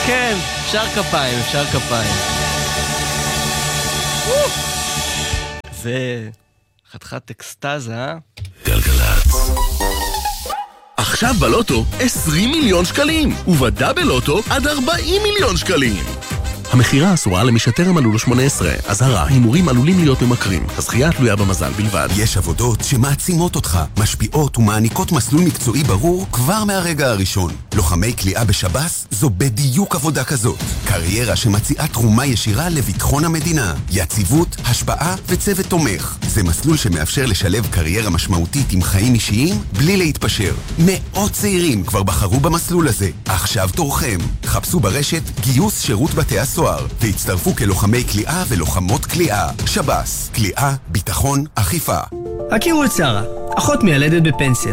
כן, אפשר כפיים, אפשר כפיים. זה חתיכת אקסטזה, אה? גלגלצ. עכשיו בלוטו 20 מיליון שקלים, ובדאבל לוטו עד 40 מיליון שקלים. המחירה אסורה למי שטרם מלאו לו 18. אזהרה, הימורים עלולים להיות ממכרים. הזכייה תלויה במזל בלבד. יש עבודות שמעצימות אותך, משפיעות ומעניקות מסלול מקצועי ברור כבר מהרגע הראשון. לוחמי כליאה בשב"ס זו בדיוק עבודה כזאת. קריירה שמציעה תרומה ישירה לביטחון המדינה. יציבות, השפעה וצוות תומך. זה מסלול שמאפשר לשלב קריירה משמעותית עם חיים אישיים בלי להתפשר. מאות צעירים כבר בחרו במסלול הזה. עכשיו תורכם. חפשו ברשת גיוס שירות בתי הסוהר והצטרפו כלוחמי כליאה ולוחמות כליאה. שב"ס, כליאה, ביטחון, אכיפה. הכירו את שרה, אחות מיילדת בפנסיה.